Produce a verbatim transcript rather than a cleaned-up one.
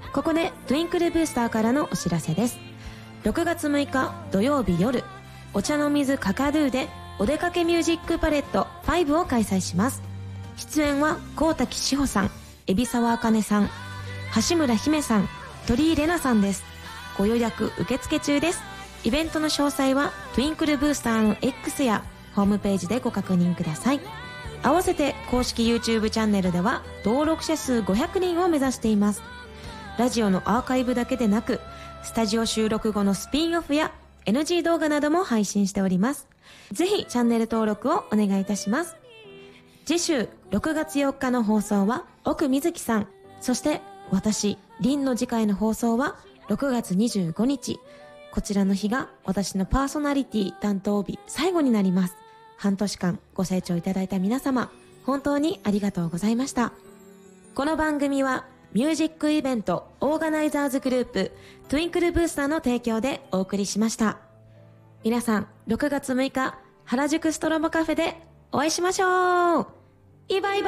ここでトゥインクルブースターからのお知らせです。ろくがつむいか土曜日夜、お茶の水カカドゥでお出かけミュージックパレットファイブを開催します。出演は高滝志保さん、海老沢茜さん、橋村姫さん、鳥居玲奈さんです。ご予約受付中です。イベントの詳細はトゥインクルブースターの X やホームページでご確認ください。合わせて公式 YouTube チャンネルでは登録者数ごひゃくにんを目指しています。ラジオのアーカイブだけでなく、スタジオ収録後のスピンオフや エヌジー 動画なども配信しております。ぜひチャンネル登録をお願いいたします。次週ろくがつよっかの放送は奥瑞希さん、そして私凛の次回の放送はろくがつにじゅうごにち。こちらの日が私のパーソナリティ担当日最後になります。半年間ご清聴いただいた皆様、本当にありがとうございました。この番組はミュージックイベントオーガナイザーズグループトゥインクルブースターの提供でお送りしました。皆さんろくがつむいか原宿ストロボカフェでお会いしましょう。イバイバイ。